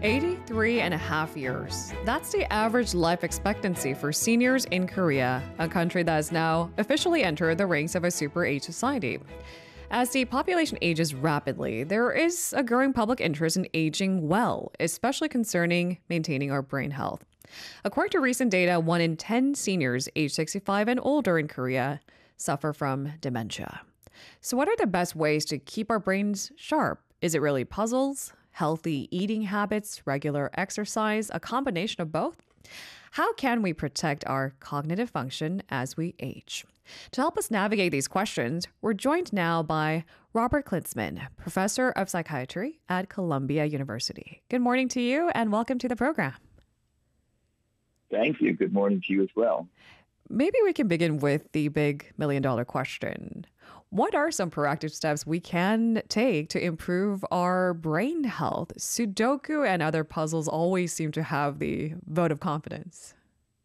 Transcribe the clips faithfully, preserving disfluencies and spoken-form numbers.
eighty-three and a half years. That's the average life expectancy for seniors in Korea, a country that has now officially entered the ranks of a super age society. As the population ages rapidly, there is a growing public interest in aging well, especially concerning maintaining our brain health. According to recent data, one in ten seniors aged sixty-five and older in Korea suffer from dementia. So, what are the best ways to keep our brains sharp? Is it really puzzles, healthy eating habits, regular exercise, a combination of both? How can we protect our cognitive function as we age? To help us navigate these questions, we're joined now by Robert Klinsmann, professor of psychiatry at Columbia University. Good morning to you and welcome to the program. Thank you. Good morning to you as well. Maybe we can begin with the big million dollar question. What are some proactive steps we can take to improve our brain health? Sudoku and other puzzles always seem to have the vote of confidence.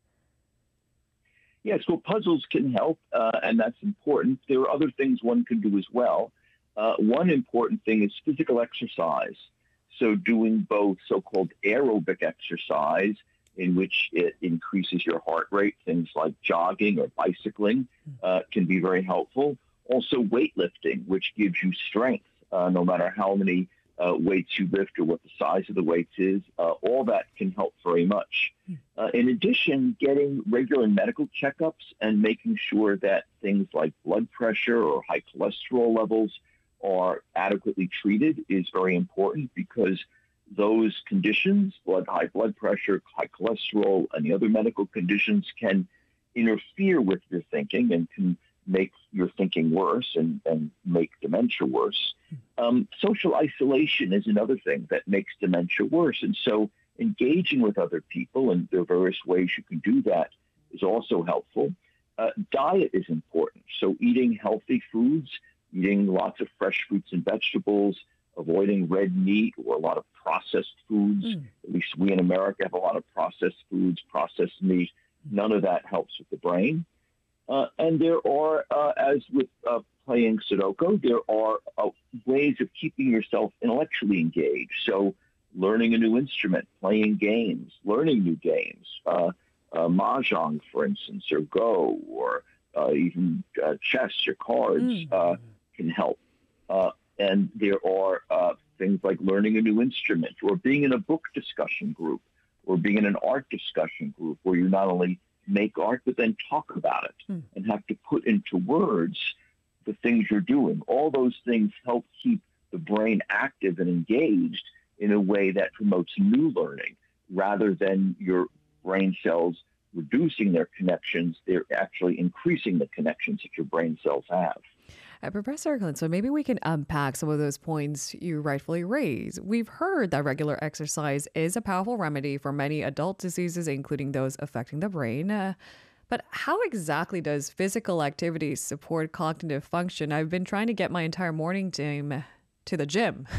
Yes, well, puzzles can help, uh, and that's important. There are other things one can do as well. Uh, one important thing is physical exercise. So doing both so-called aerobic exercise, in which it increases your heart rate, things like jogging or bicycling, uh, can be very helpful. Also weightlifting, which gives you strength, uh, no matter how many uh, weights you lift or what the size of the weights is. Uh, all that can help very much. Uh, in addition, getting regular medical checkups and making sure that things like blood pressure or high cholesterol levels are adequately treated is very important, because those conditions, blood, high blood pressure, high cholesterol, and the other medical conditions, can interfere with your thinking and can make your thinking worse and, and make dementia worse. Um, social isolation is another thing that makes dementia worse. And so engaging with other people, and there are various ways you can do that, is also helpful. Uh, diet is important. So eating healthy foods, eating lots of fresh fruits and vegetables, avoiding red meat or a lot of processed foods. Mm. At least we in America have a lot of processed foods, processed meat. None of that helps with the brain. Uh, and there are, uh, as with uh, playing Sudoku, there are uh, ways of keeping yourself intellectually engaged. So learning a new instrument, playing games, learning new games, uh, uh, mahjong, for instance, or Go, or uh, even uh, chess or cards mm. uh, can help. Uh, and there are uh, things like learning a new instrument, or being in a book discussion group, or being in an art discussion group where you not only make art, but then talk about it hmm. and have to put into words the things you're doing. All those things help keep the brain active and engaged in a way that promotes new learning, rather than your brain cells reducing their connections. They're actually increasing the connections that your brain cells have. Uh, Professor Clint, so maybe we can unpack some of those points you rightfully raise. We've heard that regular exercise is a powerful remedy for many adult diseases, including those affecting the brain. Uh, but how exactly does physical activity support cognitive function? I've been trying to get my entire morning team to the gym.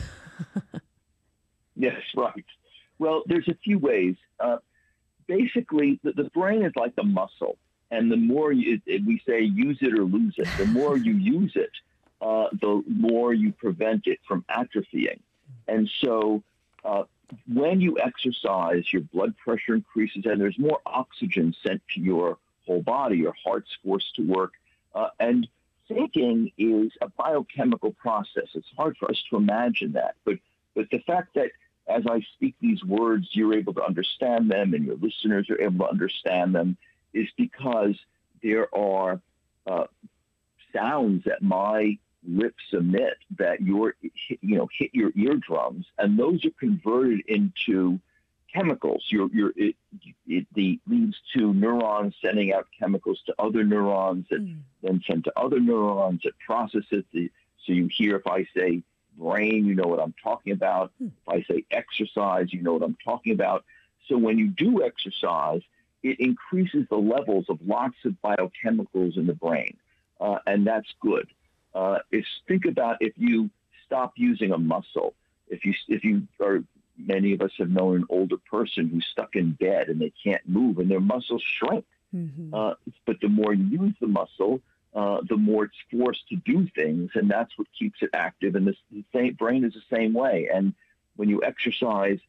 Yes, right. Well, there's a few ways. Uh, basically, the, the brain is like a muscle. And the more you, we say use it or lose it, the more you use it, uh, the more you prevent it from atrophying. And so uh, when you exercise, your blood pressure increases and there's more oxygen sent to your whole body. Your heart's forced to work. Uh, and thinking is a biochemical process. It's hard for us to imagine that. But, but the fact that as I speak these words, you're able to understand them and your listeners are able to understand them, is because there are uh, sounds that my lips emit that your, you know, hit your eardrums, and those are converted into chemicals. Your, your, it, it the, leads to neurons sending out chemicals to other neurons that mm. then send to other neurons that process it. The, so you hear, if I say brain, you know what I'm talking about. Mm. If I say exercise, you know what I'm talking about. So when you do exercise, it increases the levels of lots of biochemicals in the brain, uh, and that's good. Uh, if think about if you stop using a muscle, if you if you are, many of us have known an older person who's stuck in bed and they can't move and their muscles shrink. Mm-hmm. Uh, but the more you use the muscle, uh, the more it's forced to do things, and that's what keeps it active. And this, the same brain is the same way. And when you exercise,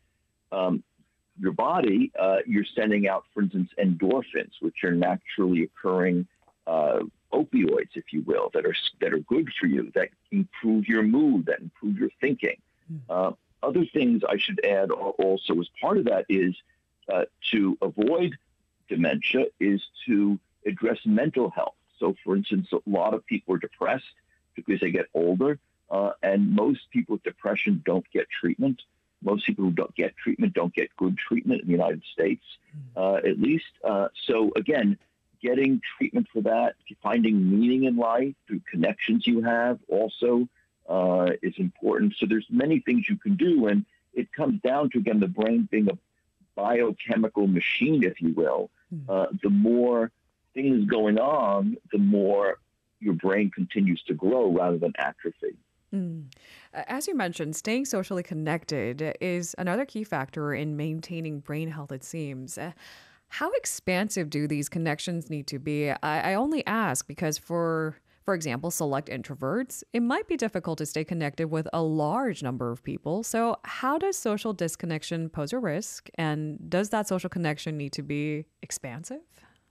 um, your body, uh, you're sending out, for instance, endorphins, which are naturally occurring uh, opioids, if you will, that are that are good for you, that improve your mood, that improve your thinking. Mm. Uh, other things I should add also as part of that is uh, to avoid dementia is to address mental health. So, for instance, a lot of people are depressed because they get older, uh, and most people with depression don't get treatment. Most people who don't get treatment don't get good treatment in the United States, uh, at least. Uh, so, again, getting treatment for that, finding meaning in life through connections you have also uh, is important. So there's many things you can do, and it comes down to, again, the brain being a biochemical machine, if you will. Uh, the more things going on, the more your brain continues to grow rather than atrophy. Mm. As you mentioned, staying socially connected is another key factor in maintaining brain health, it seems. Uh, How expansive do these connections need to be? I, I only ask because for, for example, select introverts, it might be difficult to stay connected with a large number of people. So how does social disconnection pose a risk? And does that social connection need to be expansive?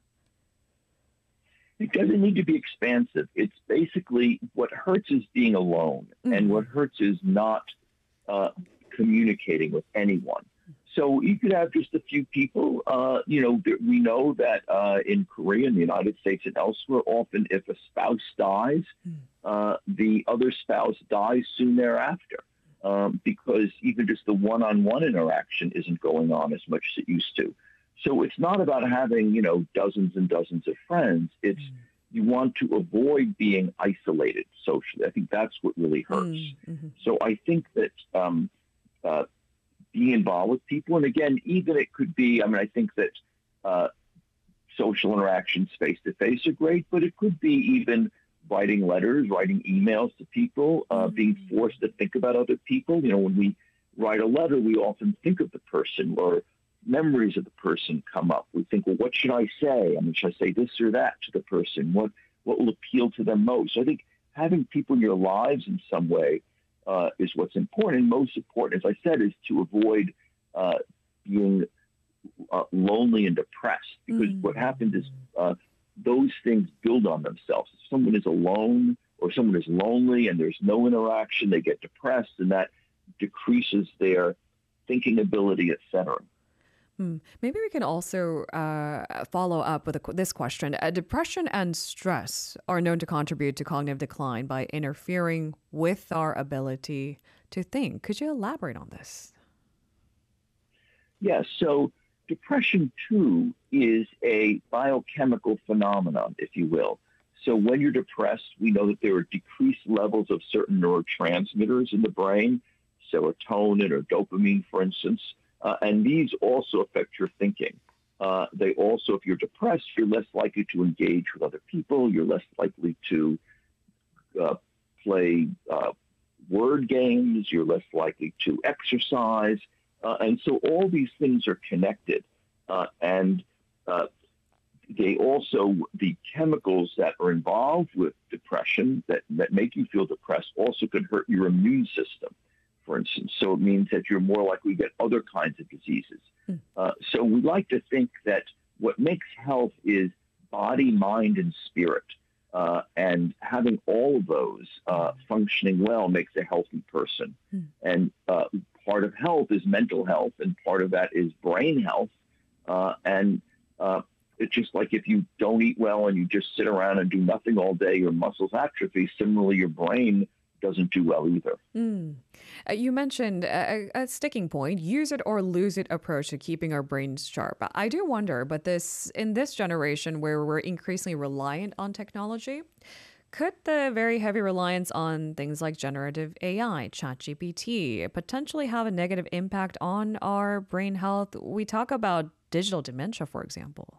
It doesn't need to be expansive. It's basically what hurts is being alone, mm-hmm. and what hurts is not uh, communicating with anyone. So you could have just a few people. Uh, you know, we know that uh, in Korea, in the United States, and elsewhere, often if a spouse dies, uh, the other spouse dies soon thereafter, um, because even just the one-on-one interaction isn't going on as much as it used to. So it's not about having, you know, dozens and dozens of friends. It's mm. you want to avoid being isolated socially. I think that's what really hurts. Mm-hmm. So I think that um, uh, being involved with people, and again, even it could be, I mean, I think that uh, social interactions face-to-face are great, but it could be even writing letters, writing emails to people, uh, mm-hmm. being forced to think about other people. You know, when we write a letter, we often think of the person, or memories of the person come up. We think, well, what should I say? I mean, should I say this or that to the person? What what will appeal to them most? So I think having people in your lives in some way uh, is what's important. And most important, as I said, is to avoid uh, being uh, lonely and depressed. Because mm-hmm. what happens is uh, those things build on themselves. If someone is alone or someone is lonely and there's no interaction, they get depressed, and that decreases their thinking ability, et cetera. Hmm. Maybe we can also uh, follow up with a, this question. Uh, depression and stress are known to contribute to cognitive decline by interfering with our ability to think. Could you elaborate on this? Yes. So depression, too, is a biochemical phenomenon, if you will. So when you're depressed, we know that there are decreased levels of certain neurotransmitters in the brain, serotonin or dopamine, for instance. Uh, and these also affect your thinking. Uh, they also, if you're depressed, you're less likely to engage with other people. You're less likely to uh, play uh, word games. You're less likely to exercise. Uh, and so all these things are connected. Uh, and uh, they also, the chemicals that are involved with depression that, that make you feel depressed also can hurt your immune system, for instance. So it means that you're more likely to get other kinds of diseases. Mm. Uh, so we like to think that what makes health is body, mind, and spirit. Uh, and having all of those uh, functioning well makes a healthy person. Mm. And uh, part of health is mental health, and part of that is brain health. Uh, and uh, it's just like if you don't eat well and you just sit around and do nothing all day, your muscles atrophy. Similarly, your brain doesn't do well either. Mm. Uh, you mentioned a, a sticking point, use it or lose it approach to keeping our brains sharp. I do wonder, but this in this generation where we're increasingly reliant on technology, could the very heavy reliance on things like generative A I, ChatGPT, potentially have a negative impact on our brain health? We talk about digital dementia, for example.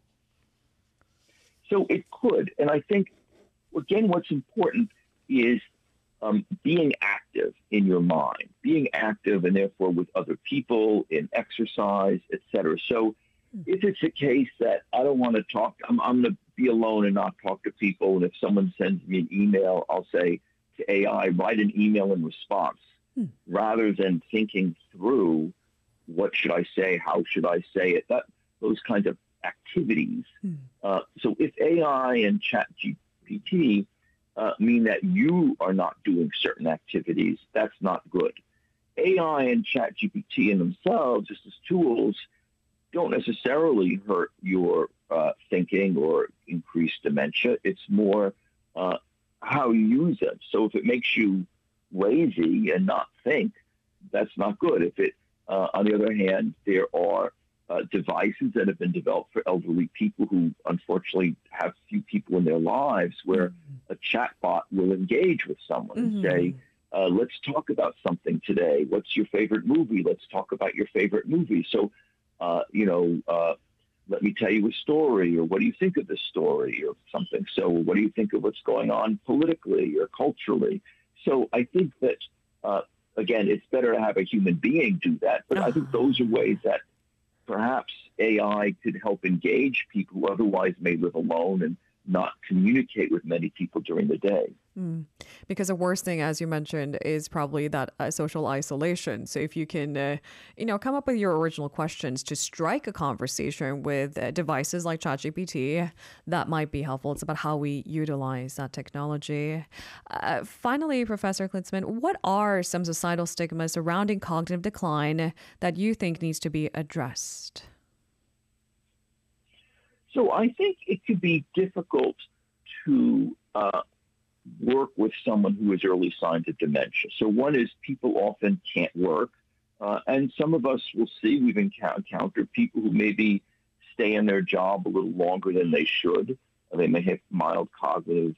So it could. And I think, again, what's important is Um, being active in your mind, being active and therefore with other people in exercise, et cetera. So if it's a case that I don't want to talk, I'm, I'm going to be alone and not talk to people. And if someone sends me an email, I'll say to A I, write an email in response hmm. rather than thinking through what should I say? How should I say it? That those kinds of activities. Hmm. Uh, so if A I and ChatGPT uh, mean that you are not doing certain activities, that's not good. A I and ChatGPT in themselves, just as tools, don't necessarily hurt your uh, thinking or increase dementia. It's more uh, how you use it. So if it makes you lazy and not think, that's not good. If it, uh, on the other hand, there are uh, devices that have been developed for elderly people who unfortunately have few people in their lives where mm-hmm. a chatbot will engage with someone mm-hmm. and say, uh, let's talk about something today. What's your favorite movie? Let's talk about your favorite movie. So, uh, you know, uh, let me tell you a story, or what do you think of this story, or something. So what do you think of what's going on politically or culturally? So I think that, uh, again, it's better to have a human being do that. But oh. I think those are ways that perhaps A I could help engage people who otherwise may live alone and not communicate with many people during the day. Mm. Because the worst thing, as you mentioned, is probably that uh, social isolation. So if you can, uh, you know, come up with your original questions to strike a conversation with uh, devices like ChatGPT, that might be helpful. It's about how we utilize that technology. Uh, finally, Professor Klitzman, what are some societal stigmas surrounding cognitive decline that you think needs to be addressed? So I think it could be difficult to uh, work with someone who has early signs of dementia. So one is people often can't work. Uh, and some of us will see, we've encountered people who maybe stay in their job a little longer than they should. They may have mild cognitive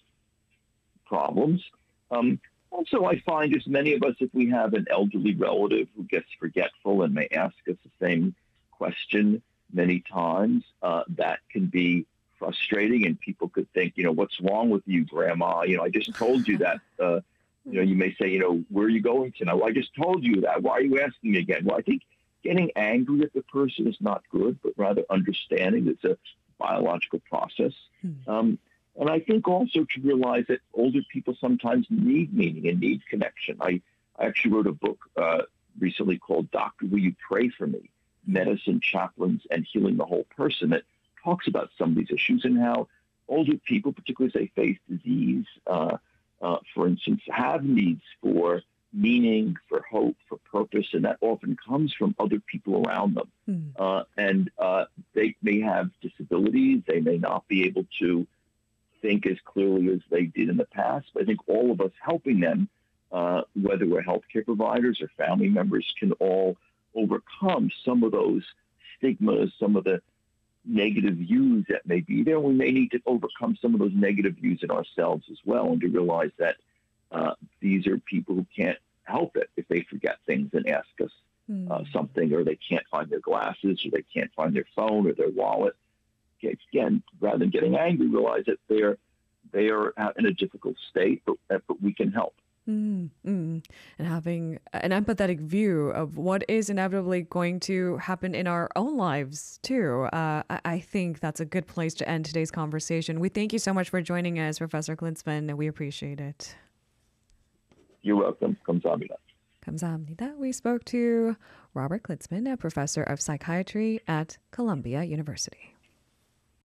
problems. Um, also, I find as many of us, if we have an elderly relative who gets forgetful and may ask us the same question many times, uh, that can be frustrating, and people could think, you know, what's wrong with you, Grandma? You know, I just told you that. Uh, you know, you may say, you know, where are you going tonight? Well, I just told you that. Why are you asking me again? Well, I think getting angry at the person is not good, but rather understanding it's a biological process. Hmm. Um, and I think also to realize that older people sometimes need meaning and need connection. I, I actually wrote a book uh, recently called Doctor, Will You Pray for Me? Medicine, Chaplains, and Healing the Whole Person, that talks about some of these issues and how older people, particularly as they face disease, uh, uh, for instance, have needs for meaning, for hope, for purpose, and that often comes from other people around them. Mm. Uh, and uh, they may have disabilities. They may not be able to think as clearly as they did in the past. But I think all of us helping them, uh, whether we're healthcare providers or family members, can all overcome some of those stigmas, some of the negative views that may be there. We may need to overcome some of those negative views in ourselves as well, and to realize that uh, these are people who can't help it if they forget things and ask us mm. uh, something, or they can't find their glasses, or they can't find their phone or their wallet. Again, rather than getting angry, realize that they're they are in a difficult state, but, but we can help. Mm, mm. And having an empathetic view of what is inevitably going to happen in our own lives, too. Uh, I, I think that's a good place to end today's conversation. We thank you so much for joining us, Professor Klitzman. We appreciate it. You're welcome. Kamsahamnida. Kamsahamnida. We spoke to Robert Klitzman, a professor of psychiatry at Columbia University.